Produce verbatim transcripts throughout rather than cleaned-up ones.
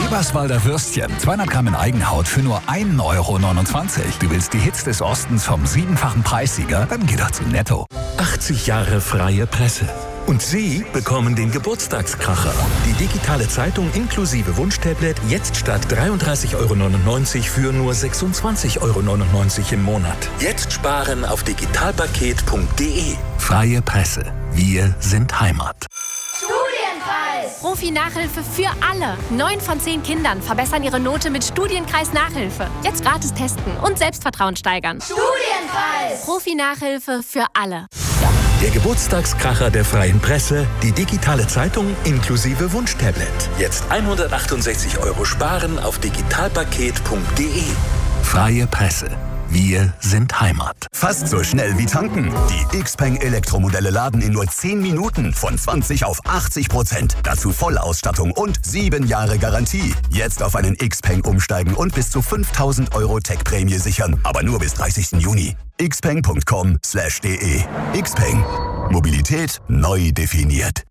Eberswalder Würstchen, zweihundert Gramm in Eigenhaut für nur ein Euro neunundzwanzig. Du willst die Hits des Ostens vom siebenfachen Preissieger? Dann geh doch zu Netto. achtzig Jahre freie Presse. Und Sie bekommen den Geburtstagskracher. Die digitale Zeitung inklusive Wunschtablet jetzt statt dreiunddreißig Euro neunundneunzig für nur sechsundzwanzig Euro neunundneunzig im Monat. Jetzt sparen auf digitalpaket punkt de. Freie Presse. Wir sind Heimat. Studienkreis! Profi-Nachhilfe für alle. Neun von zehn Kindern verbessern ihre Note mit Studienkreis-Nachhilfe. Jetzt gratis testen und Selbstvertrauen steigern. Studienkreis! Profi-Nachhilfe für alle. Der Geburtstagskracher der freien Presse, die digitale Zeitung inklusive Wunschtablet. Jetzt hundertachtundsechzig Euro sparen auf digitalpaket punkt de. Freie Presse. Wir sind Heimat. Fast so schnell wie tanken. Die Xpeng Elektromodelle laden in nur zehn Minuten von zwanzig auf achtzig Prozent. Dazu Vollausstattung und sieben Jahre Garantie. Jetzt auf einen Xpeng umsteigen und bis zu fünftausend Euro Tech-Prämie sichern. Aber nur bis dreißigsten Juni. xpeng punkt com slash de. Xpeng. Mobilität neu definiert.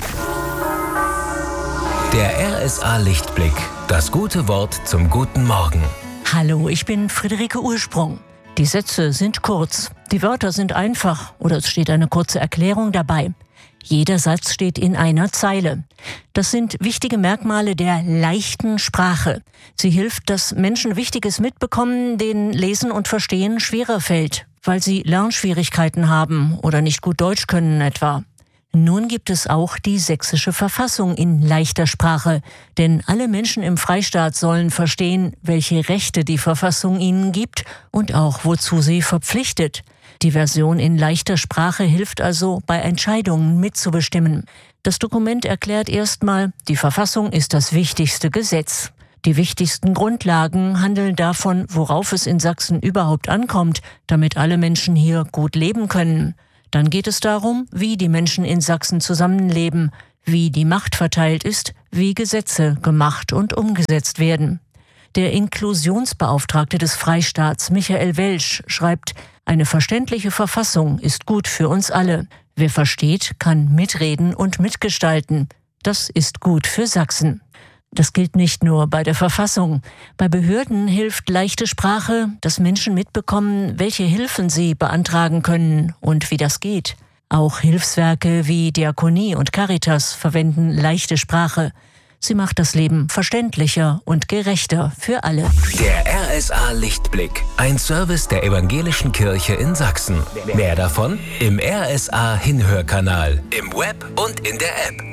Der R S A Lichtblick. Das gute Wort zum guten Morgen. Hallo, ich bin Friederike Ursprung. Die Sätze sind kurz, die Wörter sind einfach oder es steht eine kurze Erklärung dabei. Jeder Satz steht in einer Zeile. Das sind wichtige Merkmale der leichten Sprache. Sie hilft, dass Menschen Wichtiges mitbekommen, denen Lesen und Verstehen schwerer fällt, weil sie Lernschwierigkeiten haben oder nicht gut Deutsch können etwa. Nun gibt es auch die sächsische Verfassung in leichter Sprache, denn alle Menschen im Freistaat sollen verstehen, welche Rechte die Verfassung ihnen gibt und auch wozu sie verpflichtet. Die Version in leichter Sprache hilft also, bei Entscheidungen mitzubestimmen. Das Dokument erklärt erstmal, die Verfassung ist das wichtigste Gesetz. Die wichtigsten Grundlagen handeln davon, worauf es in Sachsen überhaupt ankommt, damit alle Menschen hier gut leben können. Dann geht es darum, wie die Menschen in Sachsen zusammenleben, wie die Macht verteilt ist, wie Gesetze gemacht und umgesetzt werden. Der Inklusionsbeauftragte des Freistaats, Michael Welsch, schreibt, eine verständliche Verfassung ist gut für uns alle. Wer versteht, kann mitreden und mitgestalten. Das ist gut für Sachsen. Das gilt nicht nur bei der Verfassung. Bei Behörden hilft leichte Sprache, dass Menschen mitbekommen, welche Hilfen sie beantragen können und wie das geht. Auch Hilfswerke wie Diakonie und Caritas verwenden leichte Sprache. Sie macht das Leben verständlicher und gerechter für alle. Der R S A Lichtblick. Ein Service der Evangelischen Kirche in Sachsen. Mehr davon im R S A Hinhörkanal, im Web und in der App.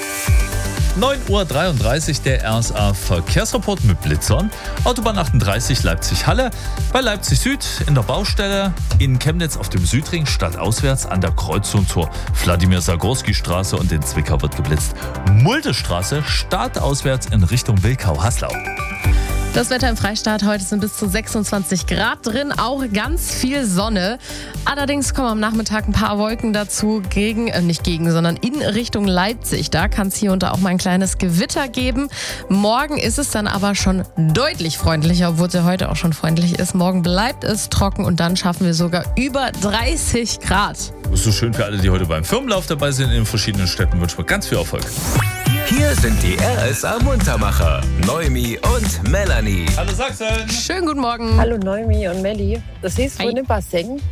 neun Uhr dreiunddreißig, der R S A Verkehrsreport mit Blitzern. Autobahn achtunddreißig Leipzig-Halle, bei Leipzig Süd in der Baustelle, in Chemnitz auf dem Südring stadtauswärts an der Kreuzung zur Wladimir-Sagorski-Straße und in Zwickau wird geblitzt. Muldestraße stadtauswärts in Richtung Wilkau-Haslau. Das Wetter im Freistaat heute sind bis zu sechsundzwanzig Grad drin, auch ganz viel Sonne. Allerdings kommen am Nachmittag ein paar Wolken dazu, gegen, äh nicht gegen, sondern in Richtung Leipzig. Da kann es hier und da auch mal ein kleines Gewitter geben. Morgen ist es dann aber schon deutlich freundlicher, obwohl es ja heute auch schon freundlich ist. Morgen bleibt es trocken und dann schaffen wir sogar über dreißig Grad. Das ist so schön für alle, die heute beim Firmenlauf dabei sind in den verschiedenen Städten. Wünsche mir ganz viel Erfolg. Hier sind die R S A Muntermacher, Noemi und Melanie. Hallo Sachsen. Schönen guten Morgen. Hallo Noemi und Melli. Das hieß wohl in Basseng.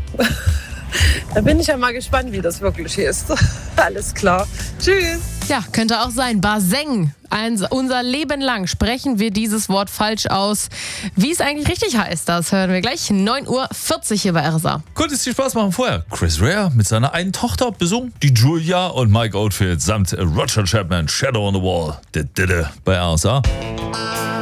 Da bin ich ja mal gespannt, wie das wirklich ist. Alles klar. Tschüss. Ja, könnte auch sein. Baseng. Ein, unser Leben lang sprechen wir dieses Wort falsch aus. Wie es eigentlich richtig heißt, das hören wir gleich. neun Uhr vierzig hier bei R S A. Gut, ist viel Spaß machen vorher. Chris Rea mit seiner einen Tochter besungen, die Julia und Mike Oldfield samt Roger Chapman, Shadow on the Wall. Bei R S A.